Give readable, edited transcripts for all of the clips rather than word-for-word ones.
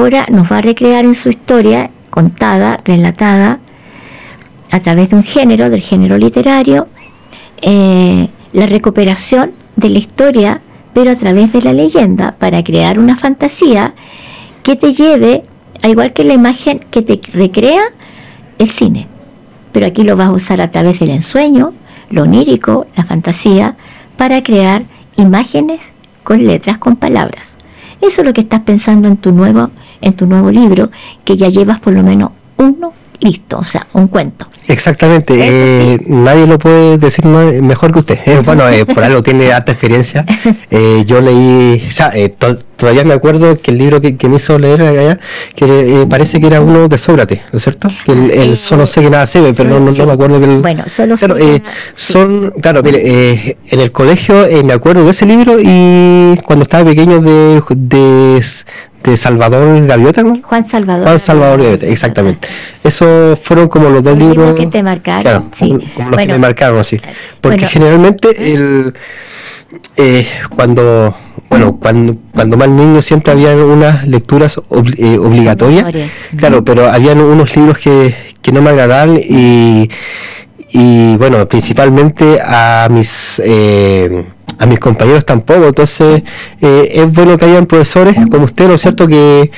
ahora nos va a recrear en su historia, contada, relatada, a través de un género, del género literario, la recuperación de la historia, pero a través de la leyenda, para crear una fantasía que te lleve, a igual que la imagen que te recrea el cine. Pero aquí lo vas a usar a través del ensueño, lo onírico, la fantasía, para crear imágenes con letras, con palabras. Eso es lo que estás pensando en tu nuevo libro, que ya llevas por lo menos uno listo, o sea, un cuento. Exactamente, sí. Nadie lo puede decir mejor que usted. Bueno, por algo tiene alta experiencia. Yo leí, todavía me acuerdo que el libro que me hizo leer allá, que parece que era uno de Sócrates, ¿no es cierto? Que el solo sé que nada sé, pero no me acuerdo que bueno, solo claro, claro, mire, en el colegio me acuerdo de ese libro, y cuando estaba pequeño de Salvador Gaviota, ¿no? Juan Salvador Gaviota, exactamente. Esos fueron como los dos libros que te marcaron, claro, sí. Como los que me marcaron, así. Porque generalmente cuando más niño siempre había unas lecturas obligatorias, claro, pero habían unos libros que no me agradaban, y bueno, principalmente a mis compañeros tampoco. Entonces es bueno que hayan profesores como usted, ¿no es cierto?, que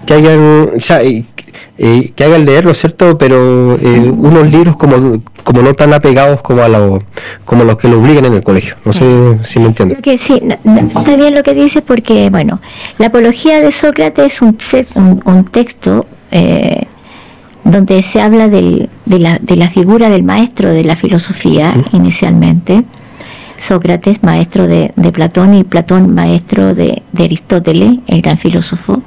hagan leer, ¿no es cierto?, pero unos libros como no tan apegados como los que lo obligan en el colegio. No sé si me entiende. Que sí, está bien lo que dice, porque bueno, la Apología de Sócrates es un texto donde se habla de la figura del maestro de la filosofía, inicialmente. Sócrates, maestro de Platón, y Platón, maestro de Aristóteles, el gran filósofo.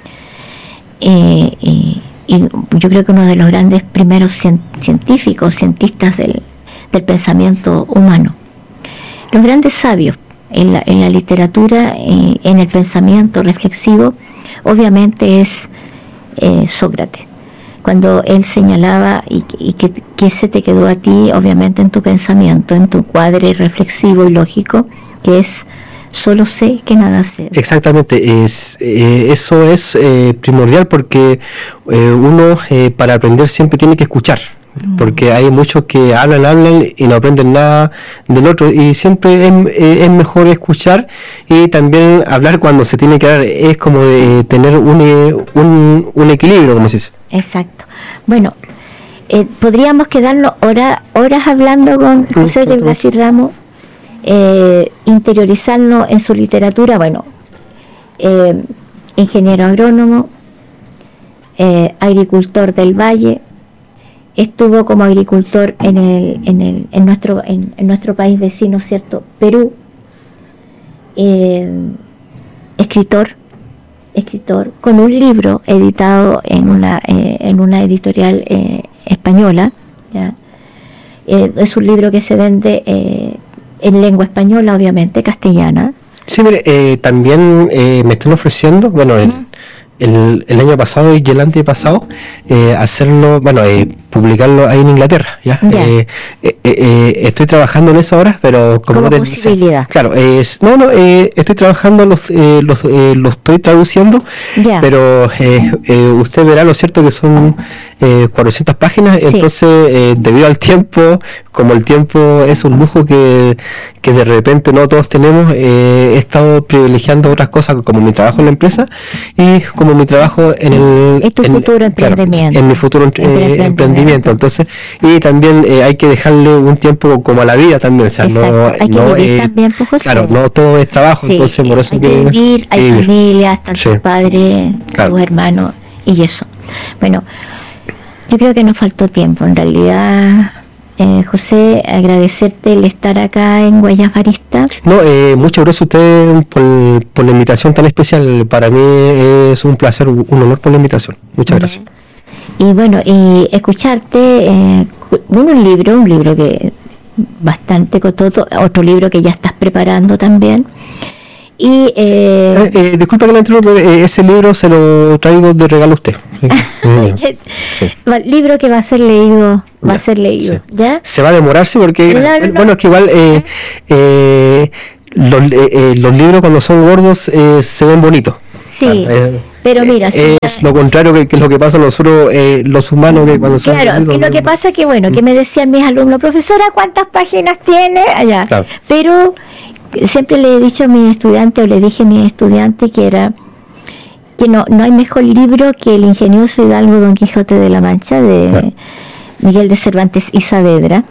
Y yo creo que uno de los grandes primeros cientistas del pensamiento humano. Los grandes sabios en la literatura, en el pensamiento reflexivo, obviamente es Sócrates. Cuando él señalaba, y que se te quedó a ti, obviamente, en tu pensamiento, en tu cuadre reflexivo y lógico, que es: solo sé que nada sé. Exactamente, eso es primordial, porque uno para aprender siempre tiene que escuchar, porque hay muchos que hablan y no aprenden nada del otro, y siempre es mejor escuchar, y también hablar cuando se tiene que hablar. Es como de tener un equilibrio, como se dice. Exacto. Bueno, podríamos quedarnos horas hablando con José de Blas y Ramos, interiorizarnos en su literatura. Bueno, ingeniero agrónomo, agricultor del Valle, estuvo como agricultor en nuestro país vecino, ¿cierto?, Perú, escritor con un libro editado en una editorial española, ¿ya? Es un libro que se vende en lengua española, obviamente, castellana. Sí, mire, también me están ofreciendo, bueno, el año pasado y el antepasado, hacerlo, bueno, publicarlo ahí en Inglaterra, ¿ya? Estoy trabajando en eso ahora, pero como posibilidad. Claro, estoy trabajando, lo estoy traduciendo, pero usted verá, lo cierto, que son 400 páginas, sí. Entonces debido al tiempo, como el tiempo es un lujo que de repente no todos tenemos, he estado privilegiando otras cosas, como mi trabajo en la empresa y como mi trabajo en futuro emprendimiento. Claro, en mi futuro emprendimiento. Entonces, y también hay que dejarle un tiempo como a la vida también, o sea, también, pues, claro, no todo es trabajo, sí, entonces por eso hay que vivir, hay familia, están tus padres, tus hermanos, y eso. Bueno, yo creo que nos faltó tiempo, en realidad. José, agradecerte el estar acá en Guayas Baristas. Muchas gracias a usted por la invitación tan especial. Para mí es un placer, un honor por la invitación. Muchas gracias. Y bueno, y escucharte, un libro que bastante cototo, otro libro que ya estás preparando también. Y disculpa que la interrumpa, ese libro se lo traigo de regalo a usted. Sí. Libro que va a ser leído, sí. ¿Ya? Se va a demorarse porque, bueno, es que igual los libros cuando son gordos se ven bonitos. Sí. Pero mira, es lo contrario que es lo que pasa a nosotros, los humanos, que cuando somos... Claro, lo que pasa es que, bueno, que me decían mis alumnos, profesora, ¿cuántas páginas tiene? Allá. Claro. Pero siempre le he dicho a mis estudiantes, o le dije a mis estudiantes que no hay mejor libro que El ingenioso hidalgo Don Quijote de la Mancha, de Miguel de Cervantes y Saavedra,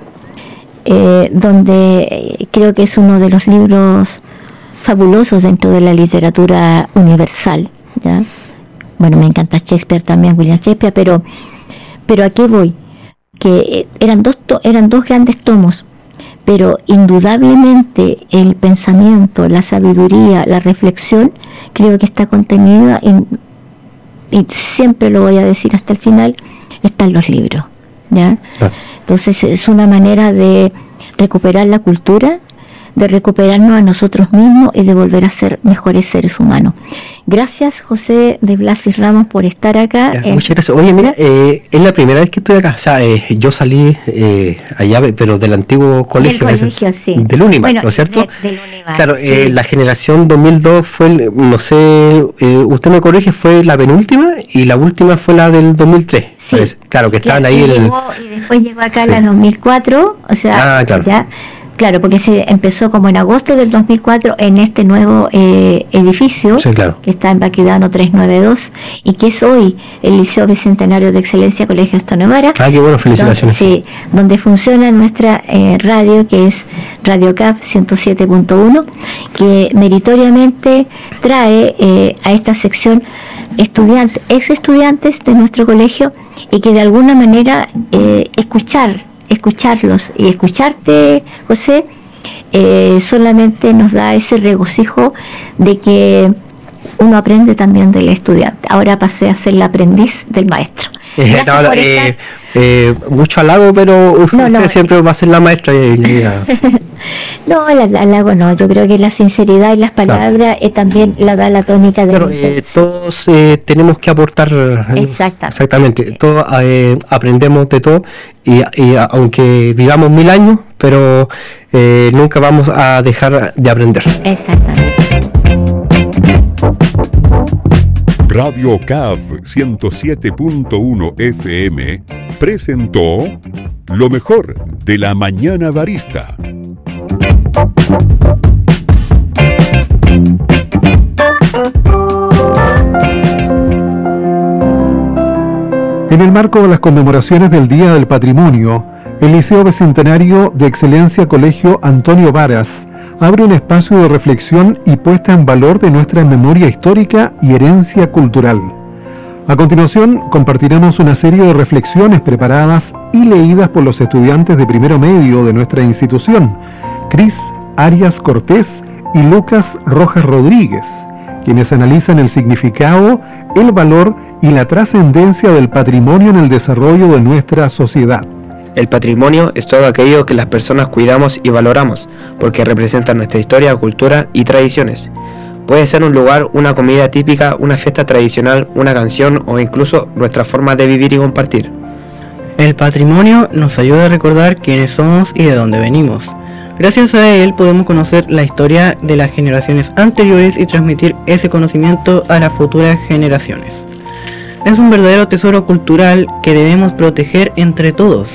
donde creo que es uno de los libros fabulosos dentro de la literatura universal, ¿ya? Bueno, me encanta Shakespeare también, William Shakespeare, pero ¿a qué voy? Que eran dos grandes tomos, pero indudablemente el pensamiento, la sabiduría, la reflexión, creo que está contenida y siempre lo voy a decir hasta el final, están los libros, ¿ya? Entonces es una manera de recuperar la cultura, de recuperarnos a nosotros mismos y de volver a ser mejores seres humanos. Gracias, José de Blas y Ramos, por estar acá. Muchas gracias. Oye, mira, es la primera vez que estoy acá. O sea, yo salí allá, pero del antiguo colegio. Sí. Del Unimar, bueno, ¿no es cierto? Del Unimar, claro, sí. La generación 2002 fue, no sé, usted me corrige, fue la penúltima y la última fue la del 2003. Sí. Pues, claro, que estaban ahí. Y después llegó acá la 2004, o sea, claro. Ya... Claro, porque se empezó como en agosto del 2004 en este nuevo edificio, sí, claro, que está en Baquedano 392 y que es hoy el Liceo Bicentenario de Excelencia Colegio Astor Novara. Qué bueno, felicitaciones. Donde funciona nuestra radio, que es Radio CAF 107.1, que meritoriamente trae a esta sección ex estudiantes de nuestro colegio y que de alguna manera escucharlos y escucharte, José, solamente nos da ese regocijo de que uno aprende también del estudiante. Ahora pasé a ser la aprendiz del maestro. Mucho halago, pero usted siempre va a ser la maestra. No, el halago no, yo creo que la sinceridad y las palabras también la da la tónica de todos tenemos que aportar. Exactamente. Todos aprendemos de todo y aunque vivamos 1000 años, pero nunca vamos a dejar de aprender. Exactamente. Radio CAF 107.1 FM presentó lo mejor de la mañana barista. En el marco de las conmemoraciones del Día del Patrimonio, el Liceo Bicentenario de Excelencia Colegio Antonio Varas abre un espacio de reflexión y puesta en valor de nuestra memoria histórica y herencia cultural. A continuación, compartiremos una serie de reflexiones preparadas y leídas por los estudiantes de primero medio de nuestra institución, Cris Arias Cortés y Lucas Rojas Rodríguez, quienes analizan el significado, el valor y la trascendencia del patrimonio en el desarrollo de nuestra sociedad. El patrimonio es todo aquello que las personas cuidamos y valoramos, porque representa nuestra historia, cultura y tradiciones. Puede ser un lugar, una comida típica, una fiesta tradicional, una canción o incluso nuestra forma de vivir y compartir. El patrimonio nos ayuda a recordar quiénes somos y de dónde venimos. Gracias a él podemos conocer la historia de las generaciones anteriores y transmitir ese conocimiento a las futuras generaciones. Es un verdadero tesoro cultural que debemos proteger entre todos.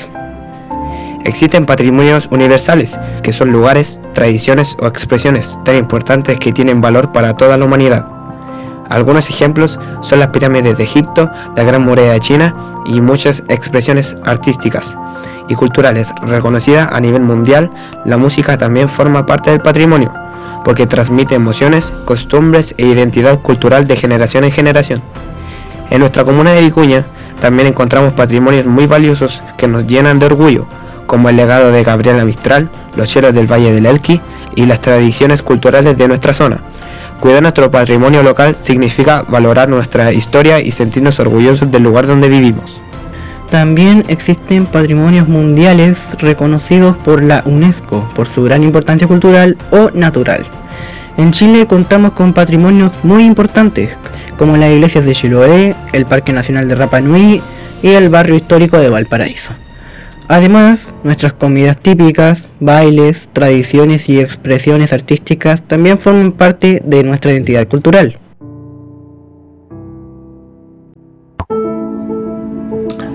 Existen patrimonios universales, que son lugares, tradiciones o expresiones tan importantes que tienen valor para toda la humanidad. Algunos ejemplos son las pirámides de Egipto, la Gran Muralla de China y muchas expresiones artísticas y culturales reconocidas a nivel mundial. La música también forma parte del patrimonio, porque transmite emociones, costumbres e identidad cultural de generación en generación. En nuestra comuna de Vicuña también encontramos patrimonios muy valiosos que nos llenan de orgullo, como el legado de Gabriela Mistral, los cielos del Valle del Elqui y las tradiciones culturales de nuestra zona. Cuidar nuestro patrimonio local significa valorar nuestra historia y sentirnos orgullosos del lugar donde vivimos. También existen patrimonios mundiales reconocidos por la UNESCO por su gran importancia cultural o natural. En Chile contamos con patrimonios muy importantes, como las iglesias de Chiloé, el Parque Nacional de Rapa Nui y el barrio histórico de Valparaíso. Además, nuestras comidas típicas, bailes, tradiciones y expresiones artísticas también forman parte de nuestra identidad cultural.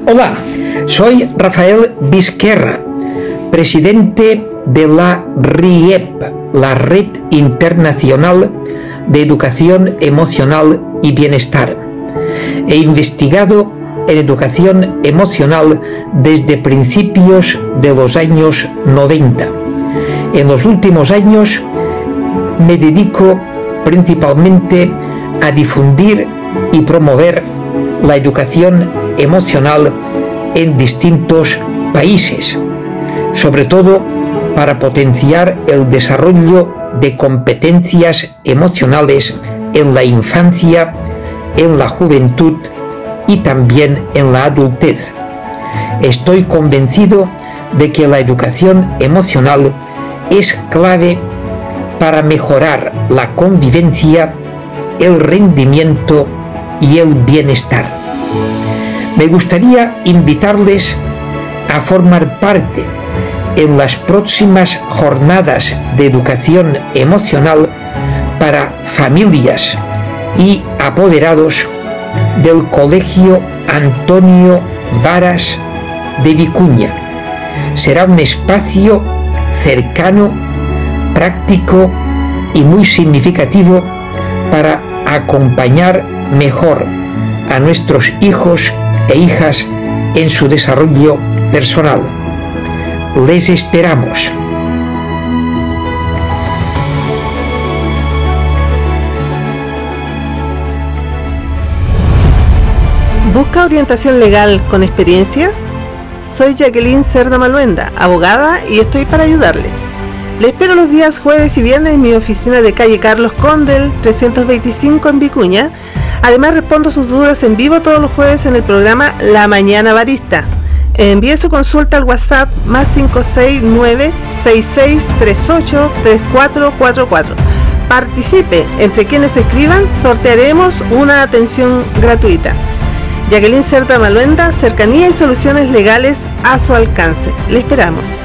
Hola, soy Rafael Vizquerra, presidente de la RIEP, la Red Internacional de Educación Emocional y Bienestar. He investigado en educación emocional desde principios de los años 90. En los últimos años me dedico principalmente a difundir y promover la educación emocional en distintos países, sobre todo para potenciar el desarrollo de competencias emocionales en la infancia, en la juventud y también en la adultez. Estoy convencido de que la educación emocional es clave para mejorar la convivencia, el rendimiento y el bienestar. Me gustaría invitarles a formar parte en las próximas jornadas de educación emocional para familias y apoderados del Colegio Antonio Varas de Vicuña. Será un espacio cercano, práctico y muy significativo para acompañar mejor a nuestros hijos e hijas en su desarrollo personal. Les esperamos. ¿Busca orientación legal con experiencia? Soy Jacqueline Cerda Maluenda, abogada, y estoy para ayudarle. Le espero los días jueves y viernes en mi oficina de calle Carlos Condel, 325 en Vicuña. Además respondo sus dudas en vivo todos los jueves en el programa La Mañana Barista. Envíe su consulta al WhatsApp más 569-6638-3444. Participe, entre quienes escriban sortearemos una atención gratuita. Jacqueline Cerda Maluenda, cercanía y soluciones legales a su alcance. Le esperamos.